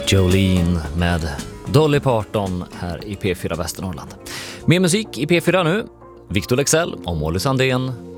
Jolene med Dolly Parton här i P4 Västernorrland. Mer musik i P4 nu. Victor Lexell och Molly Sandén.